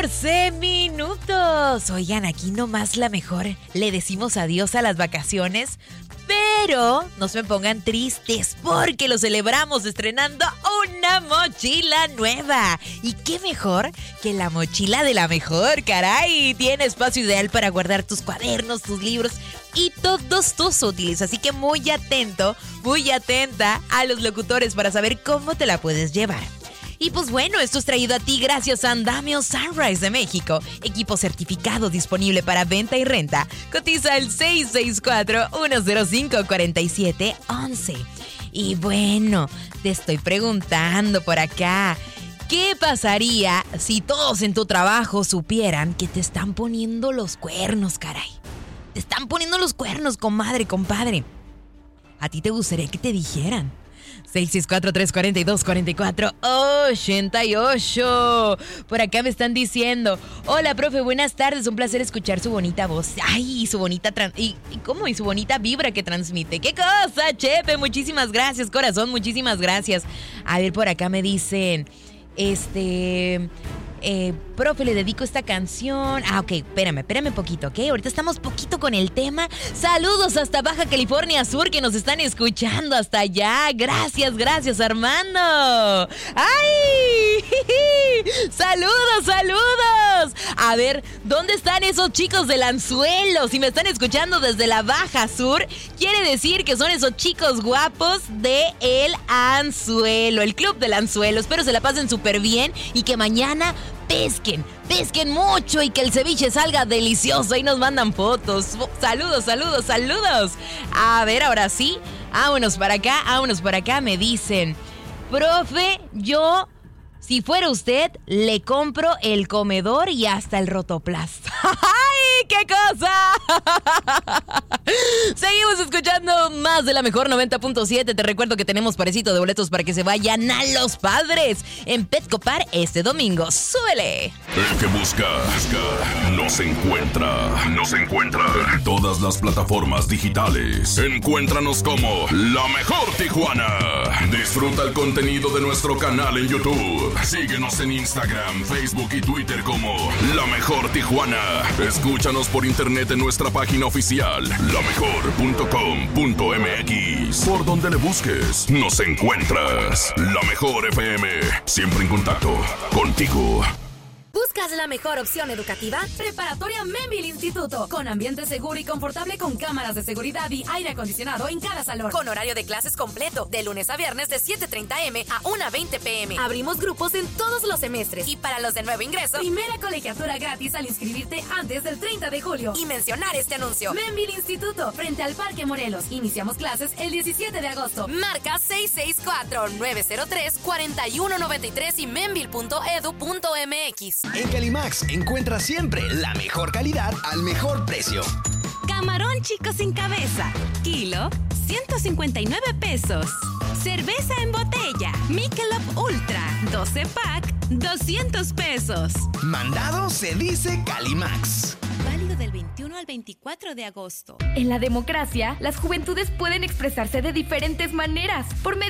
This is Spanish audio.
14 minutos. Oigan, aquí nomás la mejor. Le decimos adiós a las vacaciones, pero no se me pongan tristes porque lo celebramos estrenando una mochila nueva. Y qué mejor que la mochila de La Mejor, caray. Tiene espacio ideal para guardar tus cuadernos, tus libros y todos tus útiles. Así que muy atento, muy atenta a los locutores para saber cómo te la puedes llevar. Y pues bueno, esto es traído a ti gracias a Andamio Sunrise de México. Equipo certificado disponible para venta y renta. Cotiza al 664-105-4711. Y bueno, te estoy preguntando por acá, ¿qué pasaría si todos en tu trabajo supieran que te están poniendo los cuernos, caray? Te están poniendo los cuernos, comadre, compadre. ¿A ti te gustaría que te dijeran? 664-342-4488. Por acá me están diciendo: hola, profe, buenas tardes, un placer escuchar su bonita voz. Ay, y su bonita y su bonita vibra que transmite. ¡Qué cosa, Chepe! Muchísimas gracias, corazón, muchísimas gracias. A ver, por acá me dicen, profe, le dedico esta canción. Ok, espérame un poquito, ¿ok? Ahorita estamos poquito con el tema. Saludos hasta Baja California Sur, que nos están escuchando hasta allá. Gracias, Armando. ¡Ay! ¡Saludos! A ver, ¿dónde están esos chicos del Anzuelo? Si me están escuchando desde la Baja Sur, quiere decir que son esos chicos guapos de El Anzuelo, el Club del Anzuelo. Espero se la pasen súper bien y que mañana pesquen mucho y que el ceviche salga delicioso. Y nos mandan fotos. Saludos. A ver, ahora sí, vámonos para acá. Me dicen: profe, yo, si fuera usted, le compro el comedor y hasta el Rotoplas. ¡Ay, qué cosa! Seguimos escuchando más de La Mejor 90.7. Te recuerdo que tenemos parecito de boletos para que se vayan a Los Padres en Petcopar este domingo. ¡Súbele! El que busca, nos encuentra. En todas las plataformas digitales. Encuéntranos como La Mejor Tijuana. Disfruta el contenido de nuestro canal en YouTube. Síguenos en Instagram, Facebook y Twitter como La Mejor Tijuana. Escúchanos por internet en nuestra página oficial, lamejor.com.mx. Por donde le busques, nos encuentras. La Mejor FM, siempre en contacto contigo. ¿Buscas la mejor opción educativa? Preparatoria Membil Instituto, con ambiente seguro y confortable, con cámaras de seguridad y aire acondicionado en cada salón. Con horario de clases completo, de lunes a viernes de 7:30 am a 1:20 pm. Abrimos grupos en todos los semestres. Y para los de nuevo ingreso, primera colegiatura gratis al inscribirte antes del 30 de julio. Y mencionar este anuncio: Membil Instituto, frente al Parque Morelos. Iniciamos clases el 17 de agosto. Marca 664-903-4193 y membil.edu.mx. En Calimax encuentras siempre la mejor calidad al mejor precio. Camarón chico sin cabeza, kilo, 159 pesos. Cerveza en botella, Michelob Ultra, 12 pack, 200 pesos. Mandado se dice Calimax. Válido del 21 al 24 de agosto. En la democracia, las juventudes pueden expresarse de diferentes maneras por medio